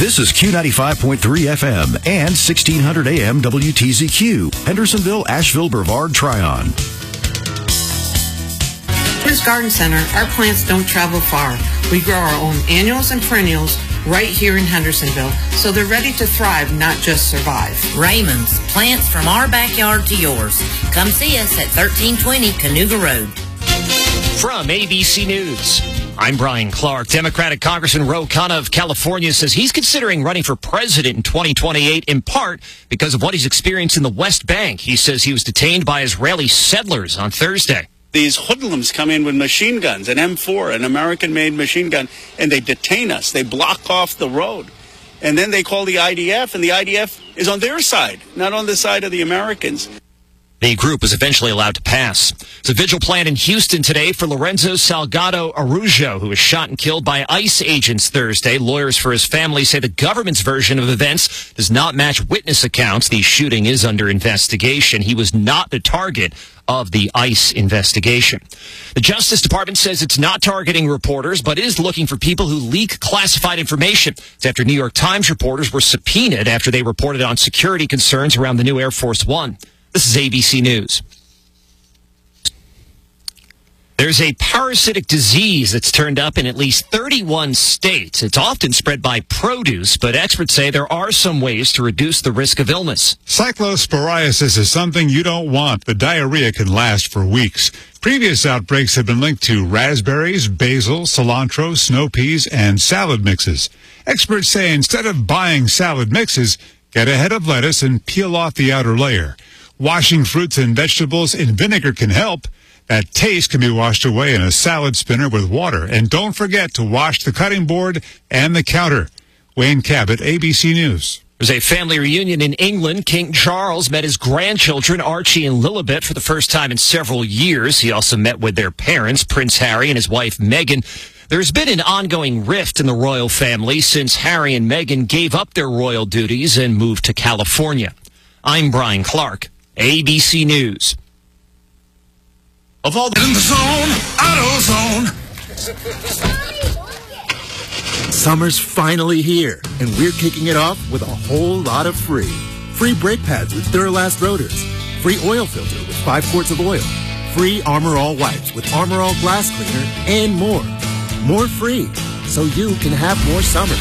This is Q95.3 FM and 1600 AM WTZQ, Hendersonville, Asheville, Brevard, Tryon. This garden center, our plants don't travel far. We grow our own annuals and perennials right here in Hendersonville, so they're ready to thrive, not just survive. Raymond's, plants from our backyard to yours. Come see us at 1320 Canoga Road. From ABC News, I'm Brian Clark. Democratic Congressman Ro Khanna of California says he's considering running for president in 2028 in part because of what he's experienced in the West Bank. He says he was detained by Israeli settlers on Thursday. These hoodlums come in with machine guns, an M4, an American-made machine gun, and they detain us. They block off the road. And then they call the IDF, and the IDF is on their side, not on the side of the Americans. The group was eventually allowed to pass. There's a vigil planned in Houston today for Lorenzo Salgado Araujo, who was shot and killed by ICE agents Thursday. Lawyers for his family say the government's version of events does not match witness accounts. The shooting is under investigation. He was not the target of the ICE investigation. The Justice Department says it's not targeting reporters, but is looking for people who leak classified information. It's after New York Times reporters were subpoenaed after they reported on security concerns around the new Air Force One. This is ABC News. There's a parasitic disease that's turned up in at least 31 states. It's often spread by produce, but experts say there are some ways to reduce the risk of illness. Cyclosporiasis is something you don't want. The diarrhea can last for weeks. Previous outbreaks have been linked to raspberries, basil, cilantro, snow peas, and salad mixes. Experts say instead of buying salad mixes, get a head of lettuce and peel off the outer layer. Washing fruits and vegetables in vinegar can help. That taste can be washed away in a salad spinner with water. And don't forget to wash the cutting board and the counter. Wayne Cabot, ABC News. There's a family reunion in England. King Charles met his grandchildren, Archie and Lilibet, for the first time in several years. He also met with their parents, Prince Harry and his wife, Meghan. There's been an ongoing rift in the royal family since Harry and Meghan gave up their royal duties and moved to California. I'm Brian Clark, ABC News. Of all in the zone, AutoZone. Summer's finally here, and we're kicking it off with a whole lot of free. Free brake pads with Duralast rotors. Free oil filter with 5 quarts of oil. Free Armor All wipes with Armor All glass cleaner, and more. More free, so you can have more summer.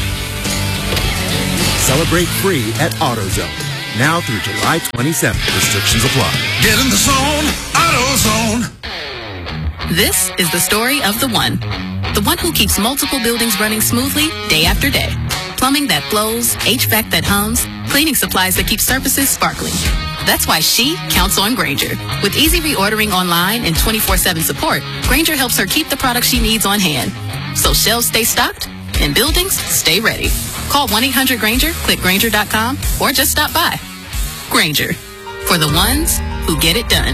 Celebrate free at AutoZone. Now through July 27th. Restrictions apply. Get in the zone, AutoZone. This is the story of the one who keeps multiple buildings running smoothly day after day. Plumbing that flows, HVAC that hums, cleaning supplies that keep surfaces sparkling. That's why she counts on Grainger. With easy reordering online and 24/7 support, Grainger helps her keep the products she needs on hand. So shelves stay stocked and buildings stay ready. Call 1-800-GRAINGER, click Grainger.com, or just stop by. Grainger, for the ones who get it done.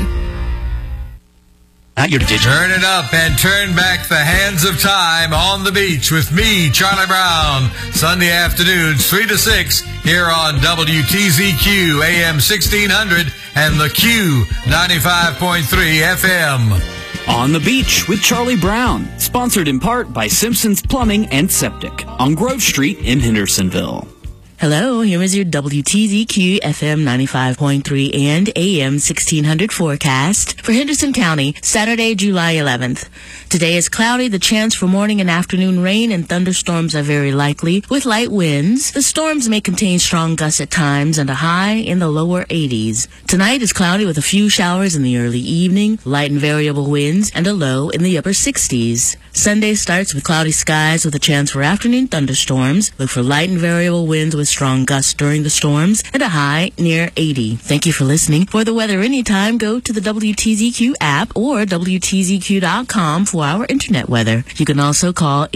Not your digital. Turn it up and turn back the hands of time on the beach with me, Charlie Brown. Sunday afternoons, 3 to 6, here on WTZQ AM 1600 and the Q 95.3 FM. On the Beach with Charlie Brown, sponsored in part by Simpson's Plumbing and Septic on Grove Street in Hendersonville. Hello, here is your WTZQ FM 95.3 and AM 1600 forecast for Henderson County, Saturday, July 11th. Today is cloudy. The chance for morning and afternoon rain and thunderstorms are very likely with light winds. The storms may contain strong gusts at times and a high in the lower 80s. Tonight is cloudy with a few showers in the early evening, light and variable winds, and a low in the upper 60s. Sunday starts with cloudy skies with a chance for afternoon thunderstorms. Look for light and variable winds with strong gusts during the storms and a high near 80. Thank you for listening. For the weather anytime, go to the WTZQ app or WTZQ.com for our internet weather. You can also call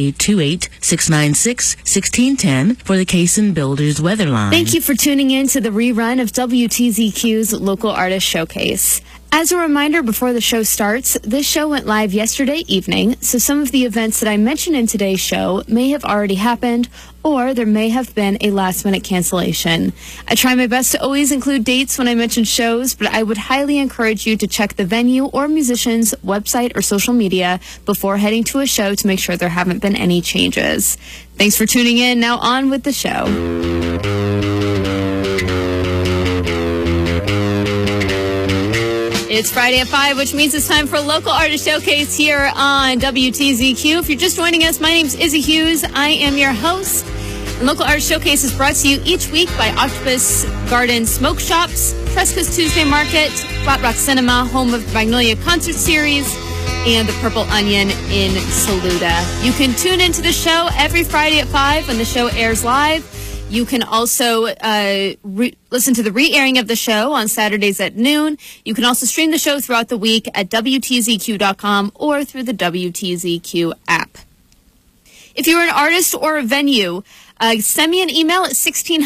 828-696-1610 for the Cason Builders weather line. Thank you for tuning in to the rerun of WTZQ's Local Artist Showcase. As a reminder before the show starts, this show went live yesterday evening, so some of the events that I mentioned in today's show may have already happened, or there may have been a last-minute cancellation. I try my best to always include dates when I mention shows, but I would highly encourage you to check the venue or musician's website or social media before heading to a show to make sure there haven't been any changes. Thanks for tuning in. Now on with the show. It's Friday at 5, which means it's time for a Local Artist Showcase here on WTZQ. If you're just joining us, my name's Izzy Hughes. I am your host. And Local Artist Showcase is brought to you each week by Octopus Garden Smoke Shops, Fresco's Tuesday Market, Flat Rock Cinema, home of the Magnolia Concert Series, and the Purple Onion in Saluda. You can tune into the show every Friday at 5 when the show airs live. You can also listen to the re-airing of the show on Saturdays at noon. You can also stream the show throughout the week at WTZQ.com or through the WTZQ app. If you're an artist or a venue, send me an email at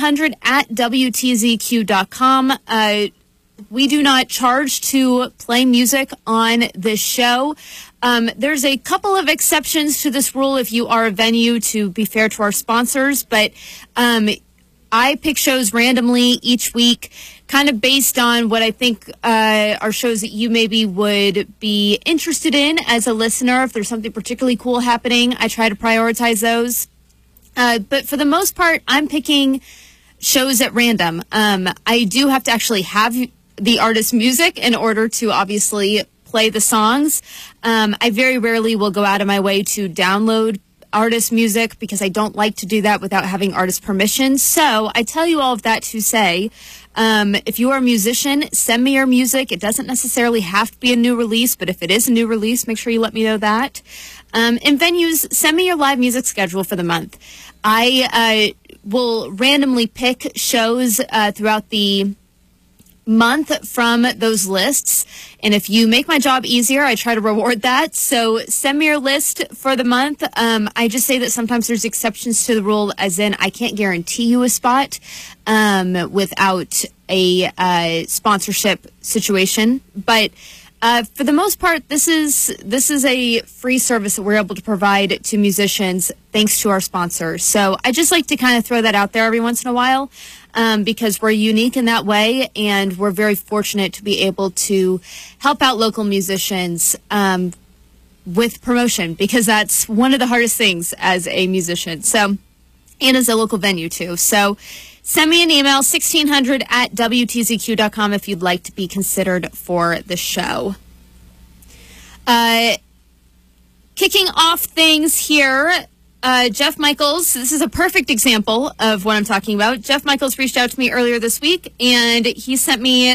1600@WTZQ.com. We do not charge to play music on this show. There's a couple of exceptions to this rule if you are a venue, to be fair to our sponsors, but I pick shows randomly each week, kind of based on what I think are shows that you maybe would be interested in as a listener. If there's something particularly cool happening, I try to prioritize those. But for the most part, I'm picking shows at random. I do have to actually have the artist's music in order to obviously play the songs. I very rarely will go out of my way to download artist music because I don't like to do that without having artist permission. So I tell you all of that to say, if you are a musician, send me your music. It doesn't necessarily have to be a new release, but if it is a new release, make sure you let me know that. In venues, send me your live music schedule for the month. I will randomly pick shows throughout the month from those lists, and if you make my job easier, I try to reward that. So send me your list for the month. I just say that sometimes there's exceptions to the rule, as in I can't guarantee you a spot without a sponsorship situation, but for the most part, this is a free service that we're able to provide to musicians thanks to our sponsors. So I just like to kind of throw that out there every once in a while, because we're unique in that way, and we're very fortunate to be able to help out local musicians with promotion, because that's one of the hardest things as a musician. So, and as a local venue too. So send me an email, 1600@WTZQ.com, if you'd like to be considered for the show. Kicking off things here, Jeff Michaels, this is a perfect example of what I'm talking about. Jeff Michaels reached out to me earlier this week, and he sent me